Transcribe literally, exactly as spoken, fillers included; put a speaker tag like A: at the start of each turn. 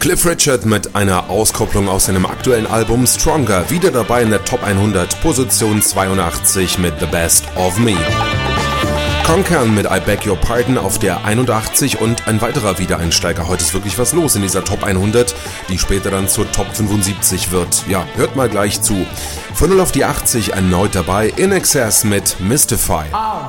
A: Cliff Richard mit einer Auskopplung aus seinem aktuellen Album Stronger, wieder dabei in der Top hundert, Position zweiundachtzig mit The Best of Me. Konkern mit I Beg Your Pardon auf der einundachtzig und ein weiterer Wiedereinsteiger. Heute ist wirklich was los in dieser Top hundert, die später dann zur Top fünfundsiebzig wird. Ja, hört mal gleich zu. Von null auf die achtzig erneut dabei In Excess mit Mystify.
B: Oh.